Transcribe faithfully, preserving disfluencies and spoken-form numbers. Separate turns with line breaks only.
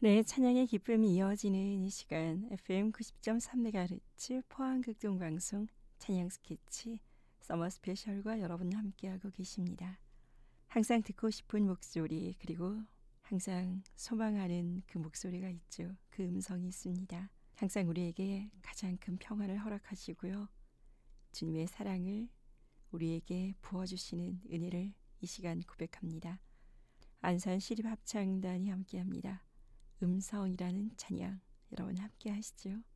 네, 찬양의 기쁨이 이어지는 이 시간 에프엠 구십 점 삼 메가헤르츠 포항극동방송 찬양 스케치 서머 스페셜과 여러분 함께하고 계십니다. 항상 듣고 싶은 목소리 그리고 항상 소망하는 그 목소리가 있죠. 그 음성이 있습니다. 항상 우리에게 가장 큰 평화를 허락하시고요. 주님의 사랑을 우리에게 부어주시는 은혜를 이 시간 고백합니다. 안산 시립합창단이 함께합니다. 음성이라는 찬양 여러분 함께 하시죠.